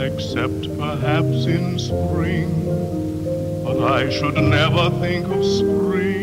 except perhaps in spring. But I should never think of spring